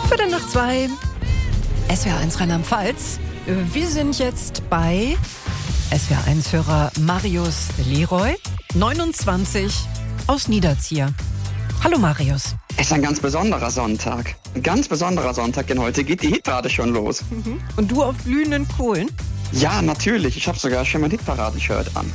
2, SWR1 Rheinland-Pfalz. Wir sind jetzt bei SWR1-Hörer Marius Leroy, 29, aus Niederzier. Hallo Marius. Es ist ein ganz besonderer Sonntag. Ein ganz besonderer Sonntag, denn heute geht die Hitparade schon los. Und du auf glühenden Kohlen? Ja, natürlich. Ich habe sogar schon mein Hitparaden-Shirt an.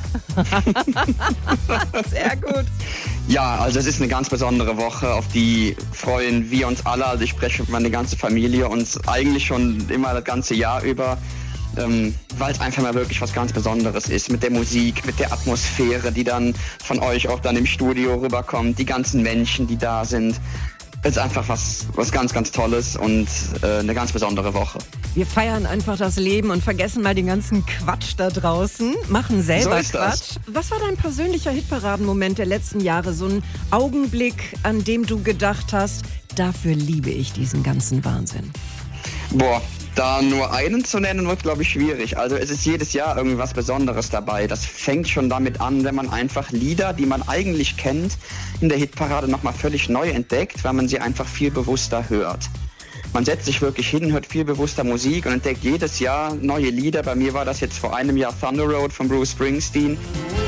Sehr gut. Ja, also es ist eine ganz besondere Woche, auf die freuen wir uns alle. Also ich spreche für meine ganze Familie uns eigentlich schon immer das ganze Jahr über, weil es einfach mal wirklich was ganz Besonderes ist mit der Musik, mit der Atmosphäre, die dann von euch auch dann im Studio rüberkommt, die ganzen Menschen, die da sind. Es ist einfach was ganz, ganz Tolles und eine ganz besondere Woche. Wir feiern einfach das Leben und vergessen mal den ganzen Quatsch da draußen, machen selber So Quatsch. ist das. Was war dein persönlicher Hitparadenmoment der letzten Jahre? So ein Augenblick, an dem du gedacht hast, dafür liebe ich diesen ganzen Wahnsinn. Boah, da nur einen zu nennen, wird, glaube ich, schwierig. Also es ist jedes Jahr irgendwas Besonderes dabei. Das fängt schon damit an, wenn man einfach Lieder, die man eigentlich kennt, in der Hitparade nochmal völlig neu entdeckt, weil man sie einfach viel bewusster hört. Man setzt sich wirklich hin, hört viel bewusster Musik und entdeckt jedes Jahr neue Lieder. Bei mir war das jetzt vor einem Jahr Thunder Road von Bruce Springsteen.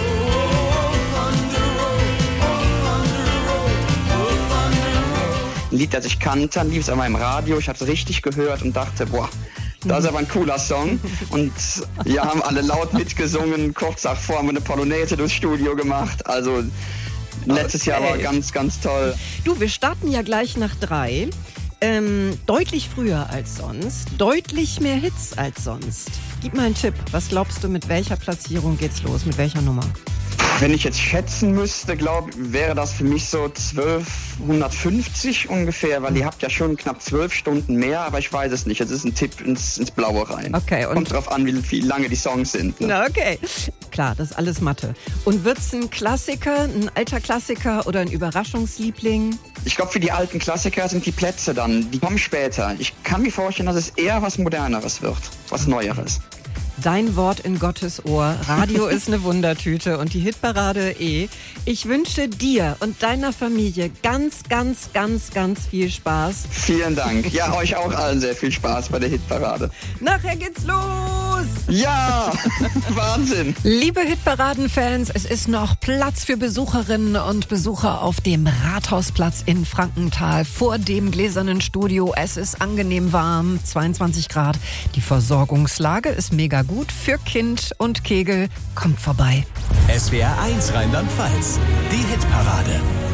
Ein Lied, das ich kannte, dann lief es einmal im Radio, ich habe es richtig gehört und dachte, boah, das ist aber ein cooler Song. Und ja, haben alle laut mitgesungen, kurz davor haben wir eine Polonaise durchs Studio gemacht. Also letztes Jahr war ganz, ganz toll. Du, wir starten ja gleich nach 3. Deutlich früher als sonst, deutlich mehr Hits als sonst. Gib mal einen Tipp. Was glaubst du, mit welcher Platzierung geht's los? Mit welcher Nummer? Wenn ich jetzt schätzen müsste, wäre das für mich so 1250 ungefähr, weil ihr habt ja schon knapp 12 Stunden mehr, aber ich weiß es nicht. Es ist ein Tipp ins Blaue rein. Okay, und kommt drauf an, wie lange die Songs sind. Ne? Na, okay. Klar, das ist alles Mathe. Und wird's ein Klassiker, ein alter Klassiker oder ein Überraschungsliebling? Ich glaube, für die alten Klassiker sind die Plätze dann, die kommen später. Ich kann mir vorstellen, dass es eher was Moderneres wird, was Neueres. Dein Wort in Gottes Ohr. Radio ist eine Wundertüte und die Hitparade Ich wünsche dir und deiner Familie ganz, ganz, ganz, ganz viel Spaß. Vielen Dank. Ja, euch auch allen sehr viel Spaß bei der Hitparade. Nachher geht's los! Ja, Wahnsinn. Liebe Hitparaden-Fans, es ist noch Platz für Besucherinnen und Besucher auf dem Rathausplatz in Frankenthal vor dem gläsernen Studio. Es ist angenehm warm, 22 Grad. Die Versorgungslage ist mega gut für Kind und Kegel. Kommt vorbei. SWR1 Rheinland-Pfalz, die Hitparade.